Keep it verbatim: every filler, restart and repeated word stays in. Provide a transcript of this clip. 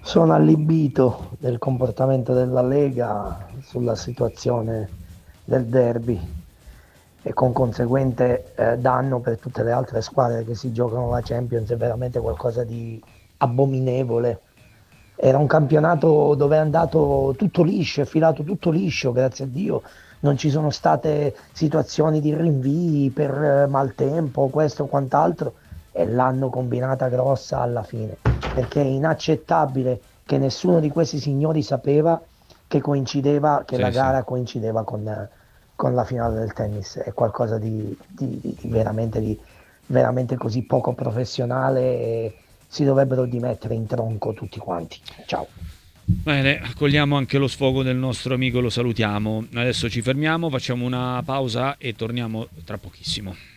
Sono allibito del comportamento della Lega sulla situazione del derby e con conseguente eh, danno per tutte le altre squadre che si giocano la Champions. È veramente qualcosa di abominevole. Era un campionato dove è andato tutto liscio, è filato tutto liscio, grazie a Dio. Non ci sono state situazioni di rinvii per eh, maltempo, questo o quant'altro, e l'hanno combinata grossa alla fine, perché è inaccettabile che nessuno di questi signori sapeva che coincideva, che la Sì, sì. gara coincideva con, eh, con la finale del tennis. È qualcosa di, di- di- di veramente, di veramente così poco professionale, e si dovrebbero dimettere in tronco tutti quanti. Ciao. Bene, accogliamo anche lo sfogo del nostro amico, lo salutiamo. Adesso ci fermiamo, facciamo una pausa e torniamo tra pochissimo.